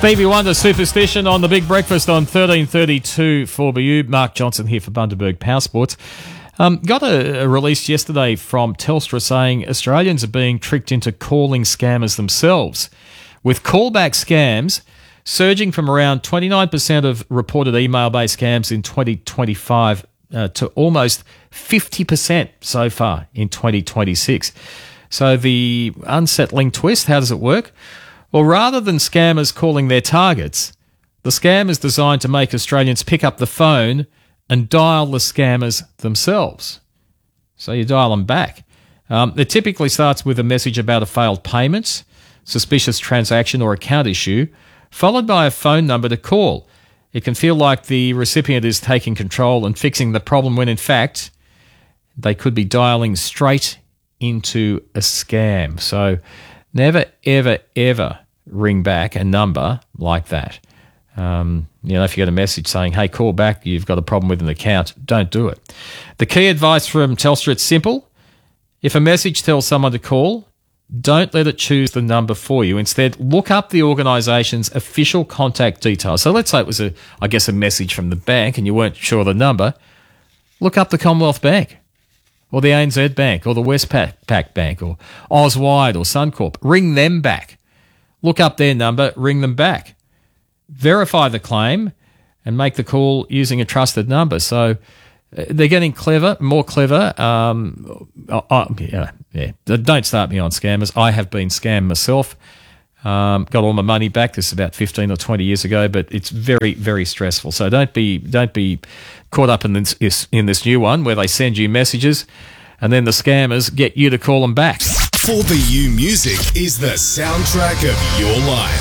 Stevie Wonder, Superstition on The Big Breakfast on 1332 4BU. Mark Johnson here for Bundaberg Power Sports. Got a release yesterday from Telstra saying Australians are being tricked into calling scammers themselves, with callback scams surging from around 29% of reported email-based scams in 2025 to almost 50% so far in 2026. So the unsettling twist, how does it work? Well, rather than scammers calling their targets, the scam is designed to make Australians pick up the phone and dial the scammers themselves. So you dial them back. It typically starts with a message about a failed payment, suspicious transaction or account issue, followed by a phone number to call. It can feel like the recipient is taking control and fixing the problem when, in fact, they could be dialing straight into a scam. So never, ever, ever ring back a number like that. If you get a message saying, hey, call back, you've got a problem with an account, don't do it. The key advice from Telstra, it's simple. If a message tells someone to call, don't let it choose the number for you. Instead, look up the organisation's official contact details. So let's say it was, a message from the bank and you weren't sure of the number. Look up the Commonwealth Bank or the ANZ Bank or the Westpac Bank or Auswide or Suncorp. Ring them back. Look up their number, ring them back. Verify the claim and make the call using a trusted number. So they're getting more clever. Don't start me on scammers. I have been scammed myself. Got all my money back. This is about 15 or 20 years ago, but it's very, very stressful. So don't be caught up in this new one where they send you messages and then the scammers get you to call them back. 4BU Music is the soundtrack of your life.